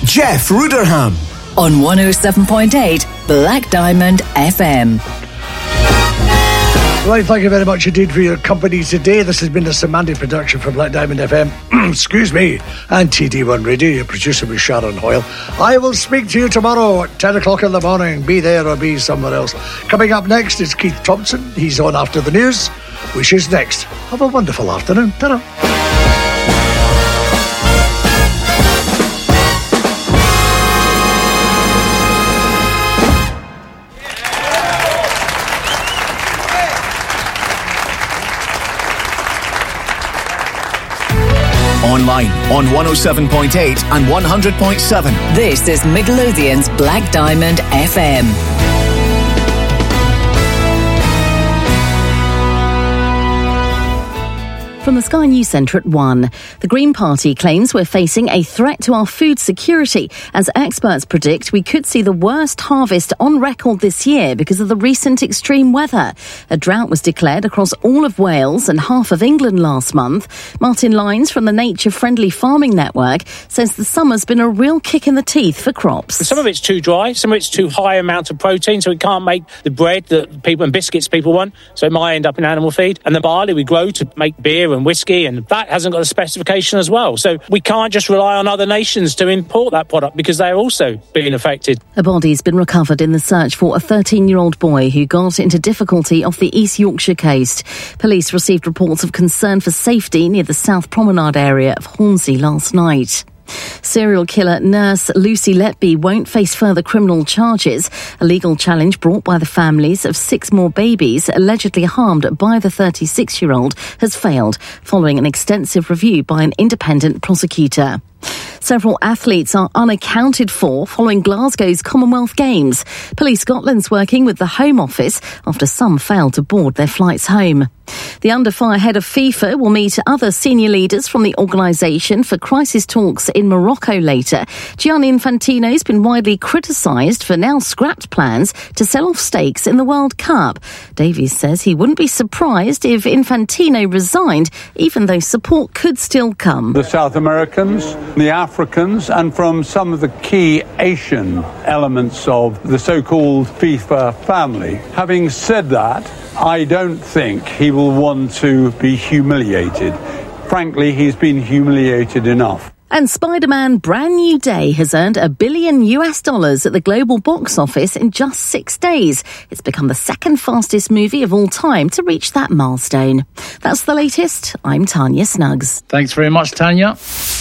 Jeff Ruderham. On 107.8 Black Diamond FM. Right, thank you very much indeed for your company today. This has been a Semantic production for Black Diamond FM. Excuse me. And TD1 Radio. Your producer was Sharon Hoyle. I will speak to you tomorrow at 10 o'clock in the morning. Be there or be somewhere else. Coming up next is Keith Thompson. He's on after the news. Which is next. Have a wonderful afternoon. Ta-ra. Online on 107.8 and 100.7. This is Midlothian's Black Diamond FM. From the Sky News Centre at 1. The Green Party claims we're facing a threat to our food security. As experts predict, we could see the worst harvest on record this year because of the recent extreme weather. A drought was declared across all of Wales and half of England last month. Martin Lyons from the Nature Friendly Farming Network says the summer's been a real kick in the teeth for crops. Some of it's too dry, some of it's too high amount of protein, so we can't make the bread that people and biscuits people want, so it might end up in animal feed. And the barley we grow to make beer and whiskey, and that hasn't got a specification as well. So we can't just rely on other nations to import that product because they're also being affected. A body's been recovered in the search for a 13-year-old boy who got into difficulty off the East Yorkshire coast. Police received reports of concern for safety near the South Promenade area of Hornsey last night. Serial killer nurse Lucy Letby won't face further criminal charges. A legal challenge brought by the families of 6 more babies allegedly harmed by the 36-year-old has failed following an extensive review by an independent prosecutor. Several athletes are unaccounted for following Glasgow's Commonwealth Games. Police Scotland's working with the Home Office after some failed to board their flights home. The under-fire head of FIFA will meet other senior leaders from the organisation for crisis talks in Morocco later. Gianni Infantino's been widely criticised for now scrapped plans to sell off stakes in the World Cup. Davies says he wouldn't be surprised if Infantino resigned, even though support could still come. The South Americans, the Africans, and from some of the key Asian elements of the so-called FIFA family. Having said that, I don't think he will want to be humiliated. Frankly, he's been humiliated enough. And Spider-Man Brand New Day has earned $1 billion at the global box office in just 6 days. It's become the second fastest movie of all time to reach that milestone. That's the latest. I'm Tanya Snuggs. Thanks very much, Tanya.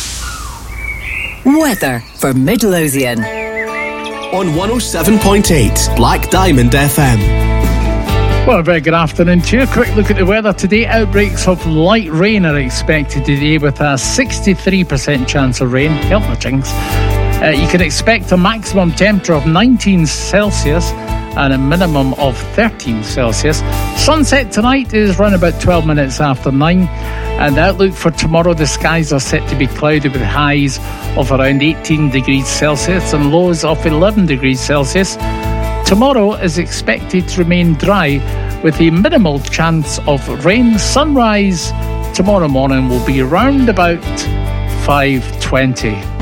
Weather for Midlothian. On 107.8 Black Diamond FM. Well, a very good afternoon to you. Quick look at the weather today. Outbreaks of light rain are expected today with a 63% chance of rain. Help my jinx. You can expect a maximum temperature of 19 Celsius and a minimum of 13 Celsius. Sunset tonight is around about 12 minutes after 9. And the outlook for tomorrow, the skies are set to be cloudy with highs of around 18 degrees Celsius and lows of 11 degrees Celsius. Tomorrow is expected to remain dry with a minimal chance of rain. Sunrise tomorrow morning will be around about 5:20.